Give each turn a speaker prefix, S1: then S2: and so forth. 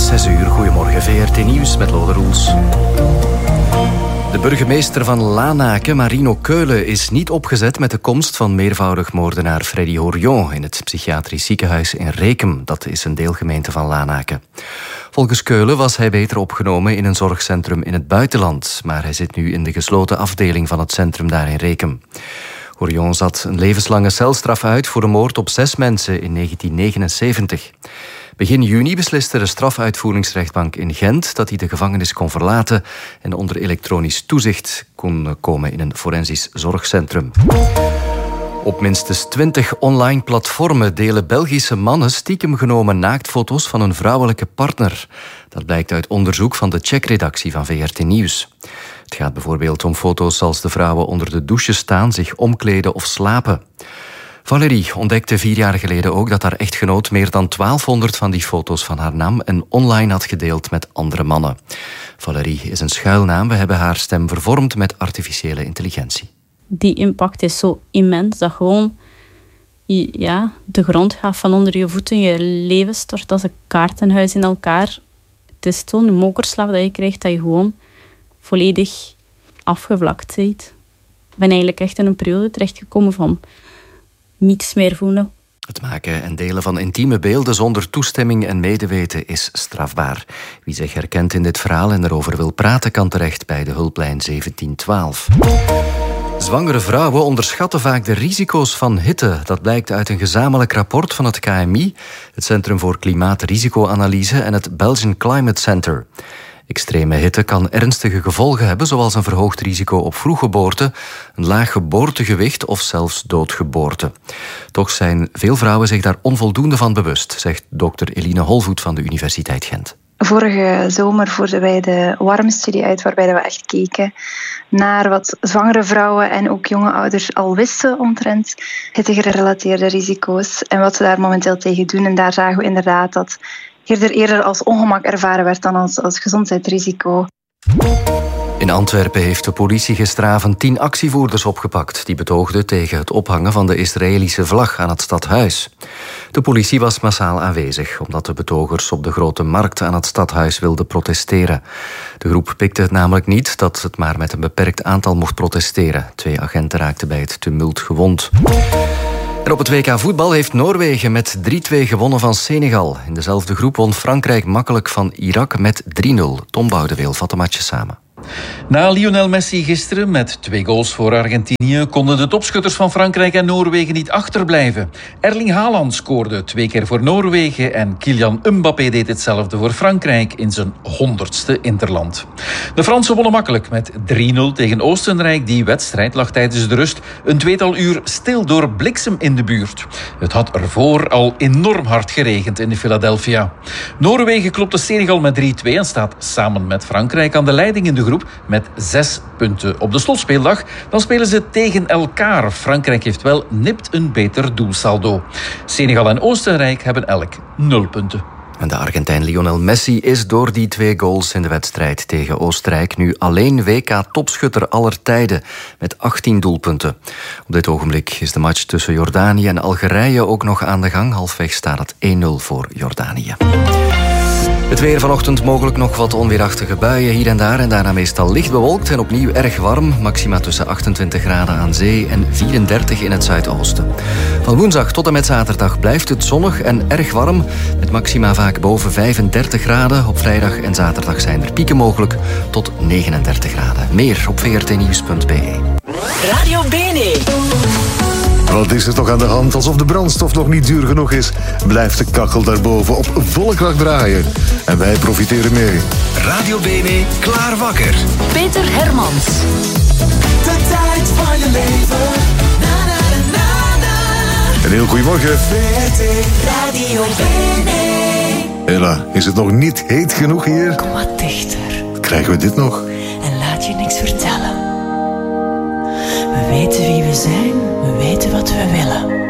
S1: 6 uur. Goedemorgen, VRT Nieuws met Lode Roels. De burgemeester van Lanaken, Marino Keulen, is niet opgezet met de komst van meervoudig moordenaar Freddy Horion in het psychiatrisch ziekenhuis in Rekem. Dat is een deelgemeente van Lanaken. Volgens Keulen was hij beter opgenomen in een zorgcentrum in het buitenland, maar hij zit nu in de gesloten afdeling van het centrum daar in Rekem. Horion zat een levenslange celstraf uit voor de moord op 6 mensen in 1979. Begin juni besliste de strafuitvoeringsrechtbank in Gent dat hij de gevangenis kon verlaten en onder elektronisch toezicht kon komen in een forensisch zorgcentrum. Op minstens 20 online platformen delen Belgische mannen stiekem genomen naaktfoto's van een vrouwelijke partner. Dat blijkt uit onderzoek van de checkredactie van VRT Nieuws. Het gaat bijvoorbeeld om foto's als de vrouwen onder de douche staan, zich omkleden of slapen. Valérie ontdekte 4 jaar geleden ook dat haar echtgenoot meer dan 1200 van die foto's van haar nam en online had gedeeld met andere mannen. Valérie is een schuilnaam. We hebben haar stem vervormd met artificiële intelligentie.
S2: Die impact is zo immens dat gewoon de grond gaat van onder je voeten, je leven stort als een kaartenhuis in elkaar. Het is zo'n mokerslag dat je krijgt dat je gewoon volledig afgevlakt bent. Ik ben eigenlijk echt in een periode terechtgekomen van niets meer voelen.
S1: Het maken en delen van intieme beelden zonder toestemming en medeweten is strafbaar. Wie zich herkent in dit verhaal en erover wil praten, kan terecht bij de hulplijn 1712. Zwangere vrouwen onderschatten vaak de risico's van hitte. Dat blijkt uit een gezamenlijk rapport van het KMI, het Centrum voor Klimaatrisicoanalyse en het Belgian Climate Center. Extreme hitte kan ernstige gevolgen hebben, zoals een verhoogd risico op vroeggeboorte, een laag geboortegewicht of zelfs doodgeboorte. Toch zijn veel vrouwen zich daar onvoldoende van bewust, zegt dokter Eline Holvoet van de Universiteit Gent.
S3: Vorige zomer voerden wij de warmstudie uit, waarbij we echt keken naar wat zwangere vrouwen en ook jonge ouders al wisten omtrent hittegerelateerde risico's en wat ze daar momenteel tegen doen. En daar zagen we inderdaad dat eerder als ongemak ervaren werd dan als gezondheidsrisico.
S1: In Antwerpen heeft de politie gisteravond 10 actievoerders opgepakt die betoogden tegen het ophangen van de Israëlische vlag aan het stadhuis. De politie was massaal aanwezig omdat de betogers op de grote markt aan het stadhuis wilden protesteren. De groep pikte het namelijk niet dat het maar met een beperkt aantal mocht protesteren. 2 agenten raakten bij het tumult gewond. En op het WK voetbal heeft Noorwegen met 3-2 gewonnen van Senegal. In dezelfde groep won Frankrijk makkelijk van Irak met 3-0. Tom Boudeweel vat de matches samen.
S4: Na Lionel Messi gisteren met 2 goals voor Argentinië konden de topschutters van Frankrijk en Noorwegen niet achterblijven. Erling Haaland scoorde 2 keer voor Noorwegen en Kylian Mbappé deed hetzelfde voor Frankrijk in zijn 100ste interland. De Fransen wonnen makkelijk met 3-0 tegen Oostenrijk. Die wedstrijd lag tijdens de rust een 2-tal uur stil door bliksem in de buurt. Het had ervoor al enorm hard geregend in Philadelphia. Noorwegen klopte Senegal met 3-2 en staat samen met Frankrijk aan de leiding in de groep met 6 punten. Op de slotspeeldag dan spelen ze tegen elkaar. Frankrijk heeft wel nipt een beter doelsaldo. Senegal en Oostenrijk hebben elk 0 punten.
S1: En de Argentijn Lionel Messi is door die 2 goals in de wedstrijd tegen Oostenrijk nu alleen WK-topschutter aller tijden met 18 doelpunten. Op dit ogenblik is de match tussen Jordanië en Algerije ook nog aan de gang. Halfweg staat het 1-0 voor Jordanië. Het weer vanochtend mogelijk nog wat onweerachtige buien hier en daar. En daarna meestal licht bewolkt en opnieuw erg warm. Maxima tussen 28 graden aan zee en 34 in het zuidoosten. Van woensdag tot en met zaterdag blijft het zonnig en erg warm. Met maxima vaak boven 35 graden. Op vrijdag en zaterdag zijn er pieken mogelijk tot 39 graden. Meer op vrtnieuws.be.
S5: Radio Bene.
S6: Wat is er toch aan de hand? Alsof de brandstof nog niet duur genoeg is, blijft de kachel daarboven op volle kracht draaien. En wij profiteren mee.
S5: Radio Bene, klaar wakker.
S7: Peter Hermans.
S5: De tijd van je leven. Na, na, na, na, na.
S6: Een heel goedemorgen.
S5: Radio Bene.
S6: Ella, is het nog niet heet genoeg hier?
S7: Kom wat dichter.
S6: Krijgen we dit nog?
S7: En laat je niks vertellen. We weten wie we zijn, we weten wat we willen.